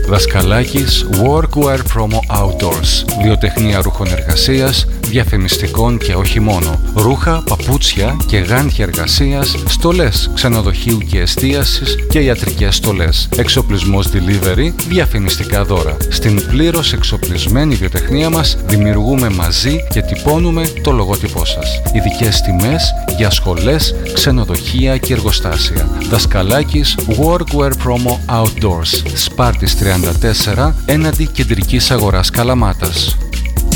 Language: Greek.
Δασκαλάκης Workwear Promo Outdoors. Βιοτεχνία ρούχων εργασίας, διαφημιστικών και όχι μόνο. Ρούχα, παπούτσια και γάντια εργασίας, στολές ξενοδοχείου και εστίασης και ιατρικές στολές. Εξοπλισμός delivery, διαφημιστικά δώρα. Στην πλήρως εξοπλισμένη βιοτεχνία μας δημιουργούμε μαζί και τυπώνουμε το λογότυπό σας. Ειδικές τιμές για σχολές, ξενοδοχεία και εργοστάσια. Δασκαλάκης Workwear Promo Outdoors. Σπάρτης 34, έναντι κεντρικής αγοράς Καλαμάτας.